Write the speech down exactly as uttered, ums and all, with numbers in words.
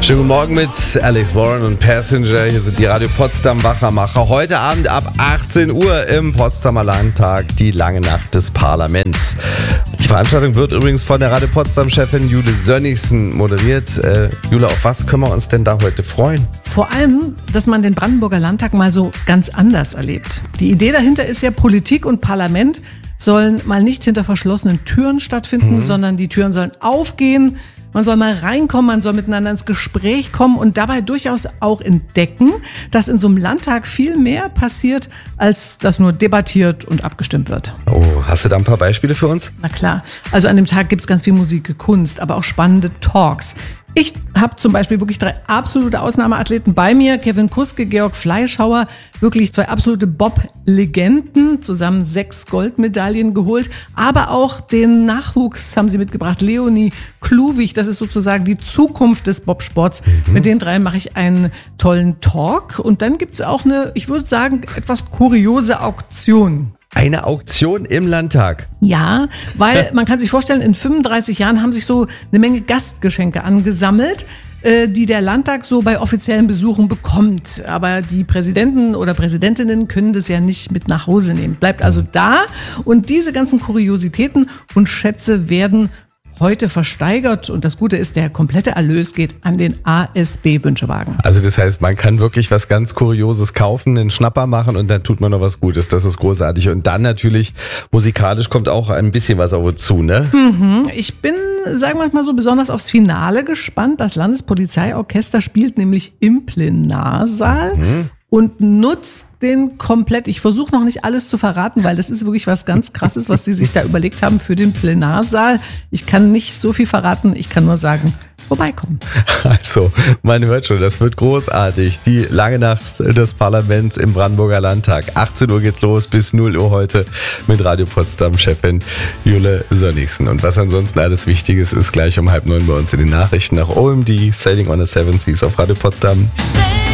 Schönen guten Morgen mit Alex Warren und Passenger. Hier sind die Radio Potsdam Wachermacher. Heute Abend ab achtzehn Uhr im Potsdamer Landtag die lange Nacht des Parlaments. Die Veranstaltung wird übrigens von der Radio Potsdam-Chefin Jule Sönnigsen moderiert. Äh, Jule, auf was können wir uns denn da heute freuen? Vor allem, dass man den Brandenburger Landtag mal so ganz anders erlebt. Die Idee dahinter ist ja, Politik und Parlament sollen mal nicht hinter verschlossenen Türen stattfinden, mhm. sondern die Türen sollen aufgehen. Man soll mal reinkommen, man soll miteinander ins Gespräch kommen und dabei durchaus auch entdecken, dass in so einem Landtag viel mehr passiert, als dass nur debattiert und abgestimmt wird. Oh, hast du da ein paar Beispiele für uns? Na klar, also an dem Tag gibt's ganz viel Musik, Kunst, aber auch spannende Talks. Ich habe zum Beispiel wirklich drei absolute Ausnahmeathleten bei mir. Kevin Kuske, Georg Fleischhauer, wirklich zwei absolute Bob-Legenden, zusammen sechs Goldmedaillen geholt. Aber auch den Nachwuchs haben sie mitgebracht. Leonie Kluwig, das ist sozusagen die Zukunft des Bobsports. Mhm. Mit den drei mache ich einen tollen Talk. Und dann gibt's auch eine, ich würde sagen, etwas kuriose Auktion. Eine Auktion im Landtag? Ja, weil man kann sich vorstellen, in fünfunddreißig Jahren haben sich so eine Menge Gastgeschenke angesammelt, die der Landtag so bei offiziellen Besuchen bekommt. Aber die Präsidenten oder Präsidentinnen können das ja nicht mit nach Hause nehmen. Bleibt also da und diese ganzen Kuriositäten und Schätze werden heute versteigert und das Gute ist, der komplette Erlös geht an den A S B-Wünschewagen. Also das heißt, man kann wirklich was ganz Kurioses kaufen, einen Schnapper machen und dann tut man noch was Gutes. Das ist großartig. Und dann natürlich, musikalisch kommt auch ein bisschen was auf uns zu, ne? Mhm. Ich bin, sagen wir mal so, besonders aufs Finale gespannt. Das Landespolizeiorchester spielt nämlich im Plenarsaal mhm. und nutzt den komplett. Ich versuche noch nicht alles zu verraten, weil das ist wirklich was ganz Krasses, was die sich da überlegt haben für den Plenarsaal. Ich kann nicht so viel verraten, ich kann nur sagen, vorbeikommen. Also, man hört schon, das wird großartig. Die lange Nacht des Parlaments im Brandenburger Landtag. achtzehn Uhr geht's los, bis null Uhr heute mit Radio Potsdam-Chefin Jule Sönnigsen. Und was ansonsten alles Wichtiges ist, gleich um halb neun bei uns in den Nachrichten nach O M D, Sailing on the Seven Seas auf Radio Potsdam.